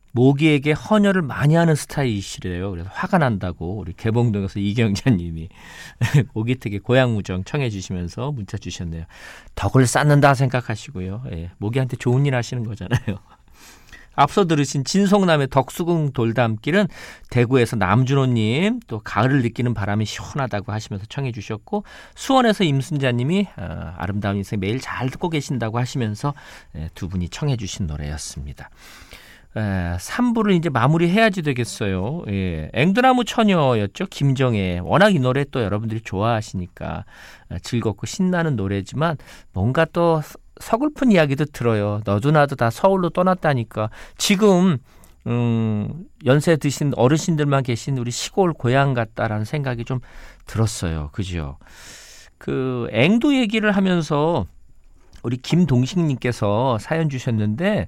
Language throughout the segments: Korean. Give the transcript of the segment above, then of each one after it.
모기에게 헌혈을 많이 하는 스타일이시래요. 그래서 화가 난다고 우리 개봉동에서 이경자님이 모기특의 고향무정 청해 주시면서 문자 주셨네요. 덕을 쌓는다 생각하시고요. 예, 모기한테 좋은 일 하시는 거잖아요. 앞서 들으신 진송남의 덕수궁 돌담길은 대구에서 남준호님, 또 가을을 느끼는 바람이 시원하다고 하시면서 청해 주셨고, 수원에서 임순자님이 아름다운 인생 매일 잘 듣고 계신다고 하시면서 두 분이 청해 주신 노래였습니다. 3부를 이제 마무리해야지 되겠어요. 예, 앵두나무 처녀였죠. 김정혜. 워낙 이 노래 또 여러분들이 좋아하시니까 즐겁고 신나는 노래지만 뭔가 또 서글픈 이야기도 들어요. 너도 나도 다 서울로 떠났다니까. 지금 연세 드신 어르신들만 계신 우리 시골 고향 같다라는 생각이 좀 들었어요. 그죠? 그 앵두 얘기를 하면서 우리 김동식님께서 사연 주셨는데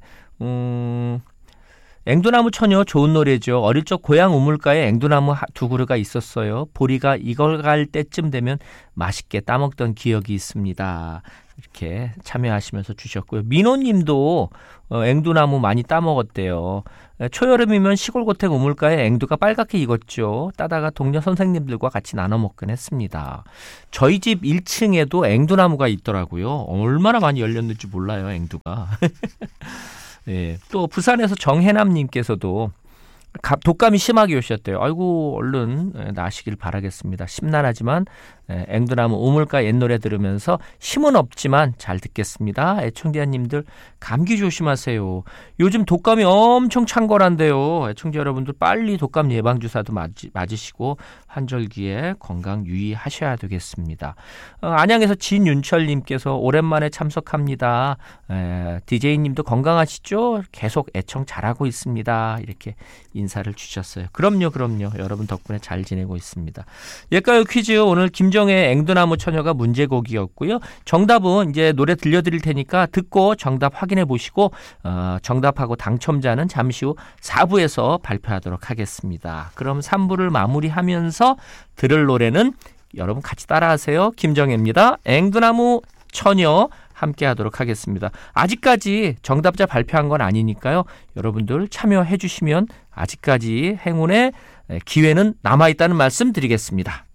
앵두나무 처녀 좋은 노래죠. 어릴 적 고향 우물가에 앵두나무 두 그루가 있었어요. 보리가 익어갈 때쯤 되면 맛있게 따먹던 기억이 있습니다. 이렇게 참여하시면서 주셨고요. 민호님도 앵두나무 많이 따먹었대요. 초여름이면 시골 고택 우물가에 앵두가 빨갛게 익었죠. 따다가 동료 선생님들과 같이 나눠 먹긴 했습니다. 저희 집 1층에도 앵두나무가 있더라고요. 얼마나 많이 열렸는지 몰라요, 앵두가. 예, 또 부산에서 정혜남님께서도 독감이 심하게 오셨대요. 아이고 얼른 나시길 바라겠습니다. 심란하지만 앵두나무 우물가 옛 노래 들으면서 힘은 없지만 잘 듣겠습니다. 애청자님들 감기 조심하세요. 요즘 독감이 엄청 창궐한데요. 애청자 여러분들 빨리 독감 예방주사도 맞으시고 환절기에 건강 유의하셔야 되겠습니다. 안양에서 진윤철님께서 오랜만에 참석합니다. DJ님도 건강하시죠? 계속 애청 잘하고 있습니다. 이렇게 인사를 주셨어요. 그럼요. 여러분 덕분에 잘 지내고 있습니다. 옛가요 퀴즈 오늘 김정의 앵두나무 처녀가 문제곡이었고요. 정답은 이제 노래 들려드릴 테니까 듣고 정답 확인해 보시고 정답하고 당첨자는 잠시 후 4부에서 발표하도록 하겠습니다. 그럼 3부를 마무리하면서 들을 노래는 여러분 같이 따라하세요. 김정혜입니다. 앵두나무 처녀 함께 하도록 하겠습니다. 아직까지 정답자 발표한 건 아니니까요. 여러분들 참여해 주시면 아직까지 행운의 기회는 남아있다는 말씀 드리겠습니다.